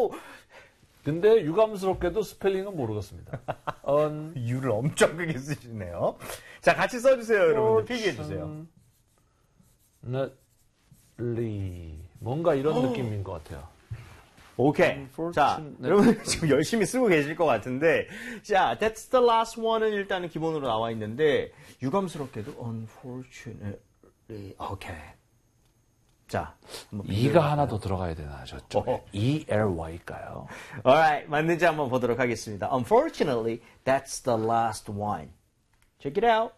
근데 유감스럽게도 스펠링은 모르겠습니다. U를 엄청 크게 쓰시네요. 자, 같이 써주세요, 여러분들. 필기해주세요. 뭔가 이런 느낌인 것 같아요. 오케이. 자, 여러분 지금 열심히 쓰고 계실 것 같은데, 자, that's the last one은 일단은 기본으로 나와 있는데, 유감스럽게도 unfortunately. 오케이. 자, E가 하나 더 들어가야 되나, 저쪽에. ELY일까요? Alright, 맞는지 한번 보도록 하겠습니다. Unfortunately, that's the last one. Check it out.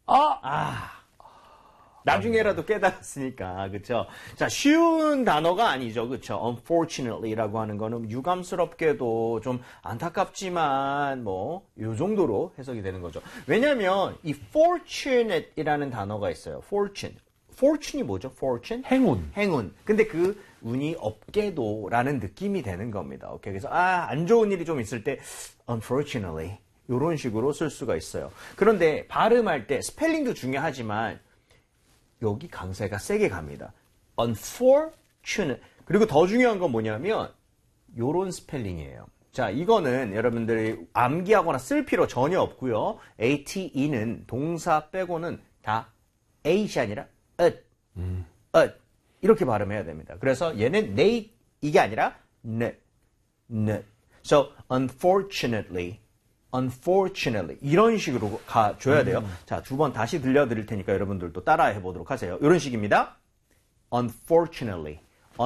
나중에라도 깨달았으니까, 그쵸? 자, 쉬운 단어가 아니죠, 그쵸? Unfortunately라고 하는 거는 유감스럽게도 좀 안타깝지만, 요 정도로 해석이 되는 거죠. 왜냐면, 이 fortunate이라는 단어가 있어요. fortune이 뭐죠? fortune? 행운. 근데 그 운이 없게도라는 느낌이 되는 겁니다. 오케이. 그래서, 안 좋은 일이 좀 있을 때, unfortunately. 요런 식으로 쓸 수가 있어요. 그런데 발음할 때, 스펠링도 중요하지만, 여기 강세가 세게 갑니다. unfortunate. 그리고 더 중요한 건 뭐냐면 요런 스펠링이에요. 자, 이거는 여러분들이 암기하거나 쓸 필요 전혀 없고요. ate는 동사 빼고는 다 at이 아니라 it. 이렇게 발음해야 됩니다. 그래서 얘는 they 이게 아니라 n. So unfortunately 이런 식으로 가줘야 돼요. 자, 두 번 다시 들려드릴 테니까 여러분들도 따라해 보도록 하세요. 이런 식입니다. Unfortunately.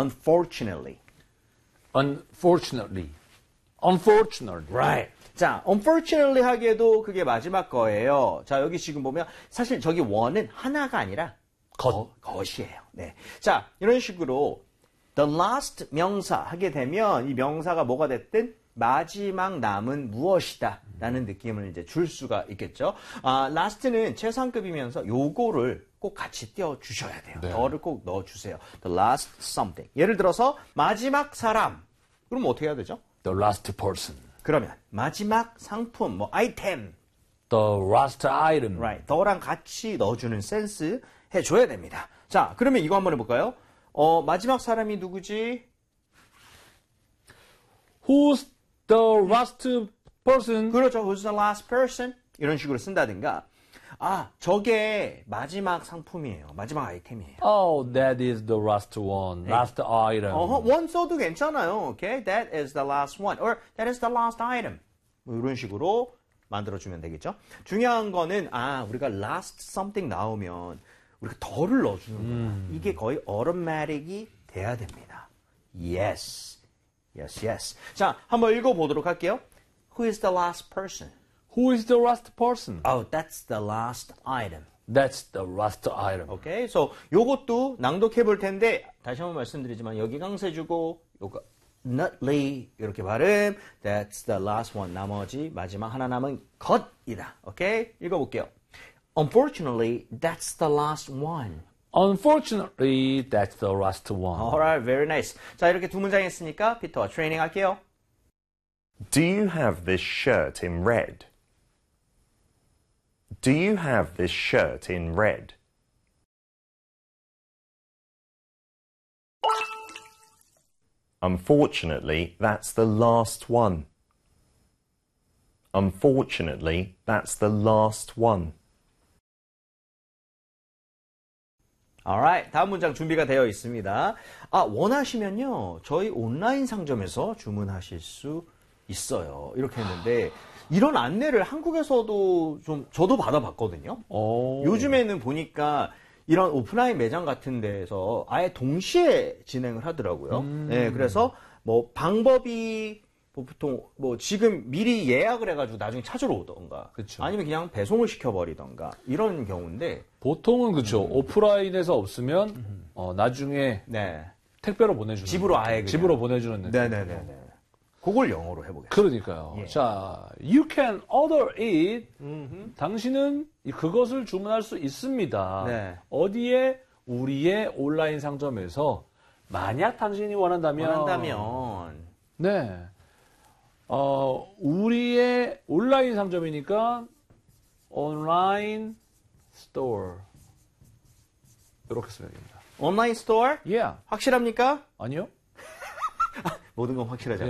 Right. 자, unfortunately 하기에도 그게 마지막 거예요. 자, 여기 지금 보면 사실 저기 원은 하나가 아니라 것이에요. 네. 자, 이런 식으로 the last 명사 하게 되면 이 명사가 뭐가 됐든 마지막 남은 무엇이다 라는 느낌을 이제 줄 수가 있겠죠. last는 최상급이면서 요거를 꼭 같이 띄워주셔야 돼요. 네. 더를 꼭 넣어주세요. The last something. 예를 들어서 마지막 사람. 그럼 어떻게 해야 되죠? The last person. 그러면 마지막 상품, 아이템. The last item. Right. 더랑 같이 넣어주는 센스 해줘야 됩니다. 자, 그러면 이거 한번 해볼까요? 마지막 사람이 누구지? Who's the last person? 그렇죠. Who's the last person? 이런 식으로 쓴다든가. 저게 마지막 상품이에요. 마지막 아이템이에요. Oh, that is the last one. Last item. one 써도 괜찮아요. Okay? That is the last one. Or that is the last item. 이런 식으로 만들어주면 되겠죠. 중요한 거는 우리가 last something 나오면 우리가 더를 넣어주는 거야. 이게 거의 automatic이 돼야 됩니다. Yes. 자, 한번 읽어보도록 할게요. Who is the last person? Who is the last person? Oh, that's the last item. That's the last item. Okay, so 요것도 낭독해 볼 텐데 다시 한번 말씀드리지만 여기 강세 주고 요거 nutly 이렇게 발음. That's the last one. 나머지 마지막 하나 남은 것이다. Okay, 읽어볼게요. Unfortunately, that's the last one. Unfortunately, that's the last one. Alright, very nice. 자, 이렇게 두 문장 했으니까 피터와 트레이닝 할게요. Do you have this shirt in red? Do you have this shirt in red? Unfortunately, that's the last one. Unfortunately, that's the last one. Alright, 다음 문장 준비가 되어 있습니다. 원하시면요, 저희 온라인 상점에서 주문하실 수 있어요. 이렇게 했는데, 이런 안내를 한국에서도 저도 받아봤거든요. 요즘에는 보니까 이런 오프라인 매장 같은 데에서 아예 동시에 진행을 하더라고요. 네, 그래서 방법이 보통 지금 미리 예약을 해가지고 나중에 찾으러 오던가, 그쵸. 아니면 그냥 배송을 시켜버리던가 이런 경우인데 보통은 그렇죠. 오프라인에서 없으면 나중에 네. 택배로 보내주는 집으로 아예 그냥. 집으로 보내주는 느낌. 네네네. 그걸 영어로 해보겠습니다. 그러니까요. 예. 자, you can order it. 당신은 그것을 주문할 수 있습니다. 네. 어디에? 우리의 온라인 상점에서 만약 당신이 원한다면. 네. 우리의 온라인 상점이니까 온라인 스토어. 이렇게 쓰면 됩니다. 온라인 스토어? Yeah. 확실합니까? 아니요? 모든 건 확실하잖아요.